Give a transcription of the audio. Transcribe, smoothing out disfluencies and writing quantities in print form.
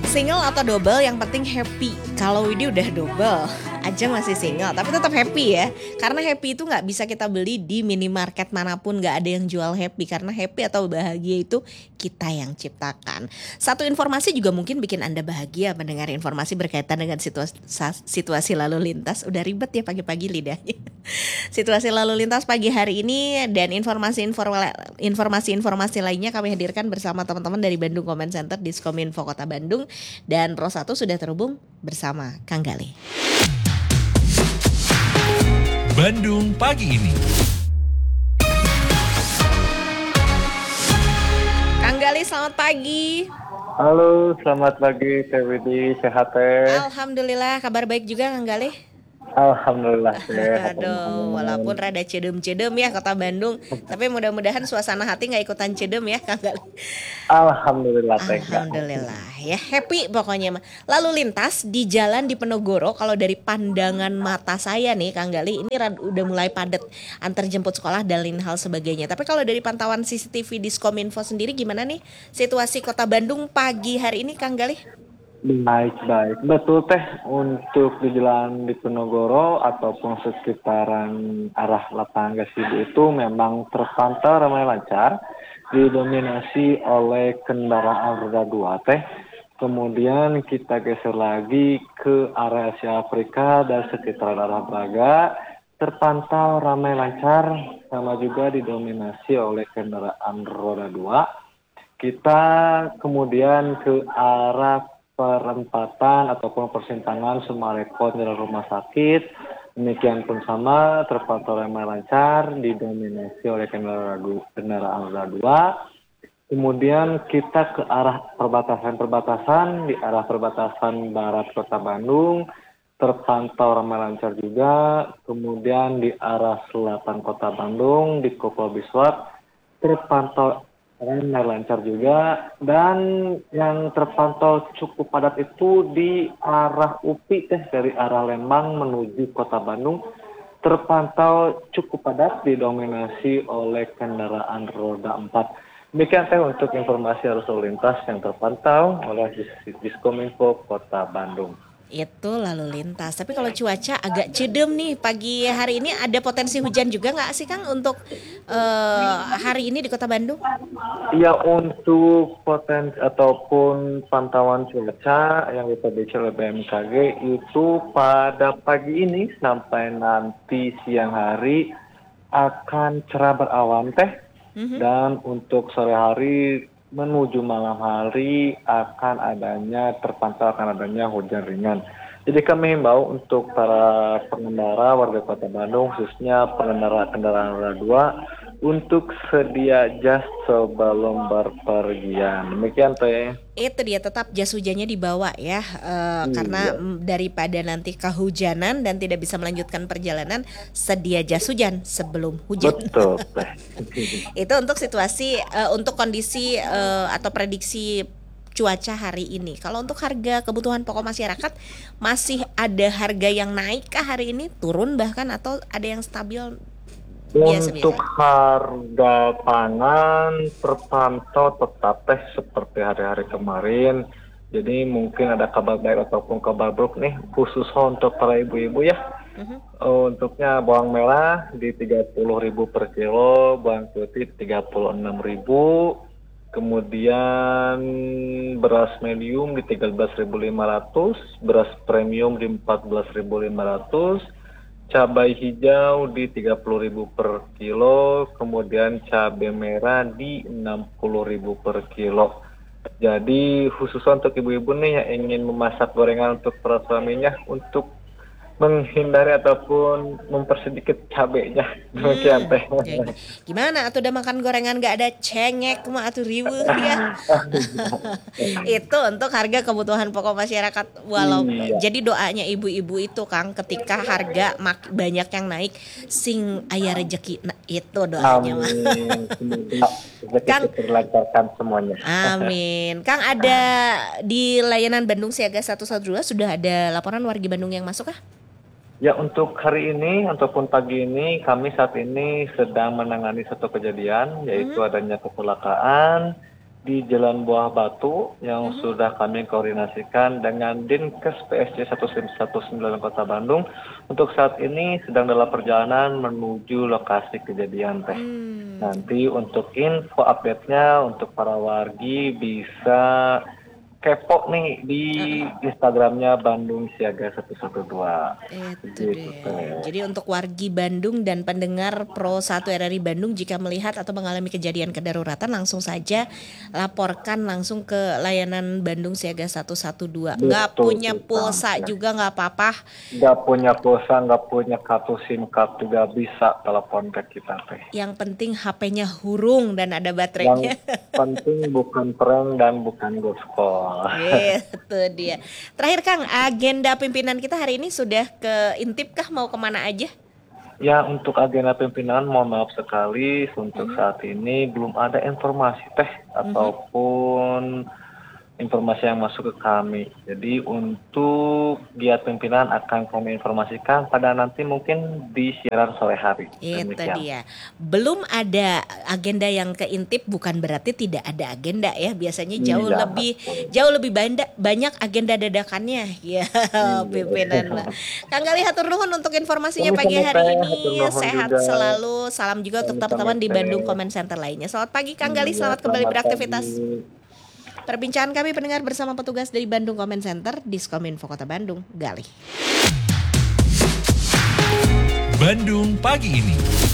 Single atau double yang penting happy. Kalau Widi udah double aja masih single tapi tetap happy ya. Karena happy itu gak bisa kita beli di minimarket manapun, gak ada yang jual happy. Karena happy atau bahagia itu kita yang ciptakan. Satu informasi juga mungkin bikin Anda bahagia mendengar informasi berkaitan dengan situasi lalu lintas. Udah ribet ya pagi-pagi lidahnya. Situasi lalu lintas pagi hari ini dan informasi lainnya kami hadirkan bersama teman-teman dari Bandung Comment Center Diskominfo Kota Bandung. Dan Rosatu sudah terhubung bersama Kang Gali. Bandung pagi ini. Kang Gali, selamat pagi. Halo, selamat pagi Teh Widi, sehat teh? Alhamdulillah, kabar baik juga Kang Gali. Alhamdulillah sehat. Aduh, walaupun rada cedem-cedem ya Kota Bandung, tapi mudah-mudahan suasana hati nggak ikutan cedem ya Kang Gali. Alhamdulillah teh. Alhamdulillah ya, happy pokoknya mah. Lalu lintas di jalan di Penogoro, kalau dari pandangan mata saya nih Kang Gali, ini udah mulai padat antar jemput sekolah dan lain hal sebagainya. Tapi kalau dari pantauan CCTV Diskominfo sendiri gimana nih situasi Kota Bandung pagi hari ini Kang Gali? Baik. Betul teh, untuk di jalan di Penogoro ataupun sekitaran arah lapangan Gasibu itu memang terpantau ramai lancar, didominasi oleh kendaraan roda 2 teh. Kemudian kita geser lagi ke area Asia Afrika dan sekitar arah Braga, terpantau ramai lancar sama juga didominasi oleh kendaraan roda 2. Kita kemudian ke arah perempatan ataupun persimpangan Sumarekon Jalan Rumah Sakit, demikian pun sama terpantau ramai lancar didominasi oleh kendaraan roda 2. Kemudian kita ke arah perbatasan di arah perbatasan barat Kota Bandung terpantau ramai lancar juga. Kemudian di arah selatan Kota Bandung di Kopel Biswat terpantau ramai lancar juga, dan yang terpantau cukup padat itu di arah UPI teh, dari arah Lembang menuju Kota Bandung terpantau cukup padat didominasi oleh kendaraan roda 4. Demikian teh untuk informasi arus lalu lintas yang terpantau oleh Diskominfo Kota Bandung. Itu lalu lintas. Tapi kalau cuaca agak cedem nih pagi hari ini, ada potensi hujan juga nggak sih Kang untuk hari ini di Kota Bandung? Ya, untuk potensi ataupun pantauan cuaca yang diprediksi oleh BMKG itu pada pagi ini sampai nanti siang hari akan cerah berawan teh, dan untuk sore hari menuju malam hari terpantau akan adanya hujan ringan. Jadi kami himbau untuk para pengendara warga Kota Bandung, khususnya pengendara kendaraan roda 2, untuk sedia jas sebelum berpergian. Demikian teh. Itu dia, tetap jas hujannya dibawa ya, karena daripada nanti kehujanan dan tidak bisa melanjutkan perjalanan, sedia jas hujan sebelum hujan. Betul. Itu untuk situasi, untuk kondisi atau prediksi cuaca hari ini. Kalau untuk harga kebutuhan pokok masyarakat, masih ada harga yang naik kah hari ini, turun bahkan, atau ada yang stabil? Untuk harga pangan terpantau tetap teh seperti hari-hari kemarin. Jadi mungkin ada kabar baik ataupun kabar buruk nih, khusus untuk para ibu-ibu ya. Untuknya bawang merah di 30.000 per kilo, bawang putih 36.000. Kemudian beras medium di 13.500, beras premium di 14.500. Cabai hijau di 30.000 per kilo, kemudian cabai merah di 60.000 per kilo. Jadi khusus untuk ibu-ibu nih yang ingin memasak gorengan untuk para suaminya, untuk menghindari ataupun mempersedikit cabenya. Demikian teh. Gimana atuh udah makan gorengan gak ada cengek mah atuh riweuh ya. Itu untuk harga kebutuhan pokok masyarakat. Jadi doanya ibu-ibu itu Kang, ketika harga banyak yang naik, sing aya rezeki. Nah, itu doanya mah. Kang, terlancarkan semuanya. Amin. Kang, ada di layanan Bandung Siaga 112 sudah ada laporan warga Bandung yang masuk kah? Ya, untuk hari ini ataupun pagi ini kami saat ini sedang menangani satu kejadian, yaitu adanya kecelakaan di Jalan Buah Batu yang sudah kami koordinasikan dengan Dinkes PSC 119 Kota Bandung. Untuk saat ini sedang dalam perjalanan menuju lokasi kejadian teh. Nanti untuk info update-nya untuk para wargi bisa kepo nih di Instagramnya Bandung Siaga 112. Itu deh. Jadi untuk wargi Bandung dan pendengar Pro 1 RRI Bandung, jika melihat atau mengalami kejadian kedaruratan, langsung saja laporkan langsung ke layanan Bandung Siaga 112. Nggak punya pulsa juga nggak apa-apa. Nggak punya pulsa, nggak punya kartu SIM card juga bisa telepon ke kita teh. Yang penting HP-nya hurung dan ada baterainya. Yang penting bukan prank dan bukan gospel. Itu dia. Terakhir Kang, agenda pimpinan kita hari ini sudah keintip kah, mau kemana aja? Ya, untuk agenda pimpinan mohon maaf sekali untuk saat ini belum ada informasi teh ataupun informasi yang masuk ke kami. Jadi untuk giat pimpinan akan kami informasikan pada nanti mungkin di siaran sore hari. Itu Demikian. dia. Belum ada agenda yang keintip bukan berarti tidak ada agenda ya. Biasanya jauh lebih banyak agenda dadakannya. Ya, pimpinan lah. Kang Gali hatur nuhun untuk informasinya pagi hari ini. Sehat selalu. Salam juga untuk teman-teman di Bandung Comment Center lainnya. Selamat pagi Kang Gali, selamat kembali beraktivitas. Perbincangan kami pendengar bersama petugas dari Bandung Comment Center, Diskominfo Kota Bandung, Gali. Bandung pagi ini.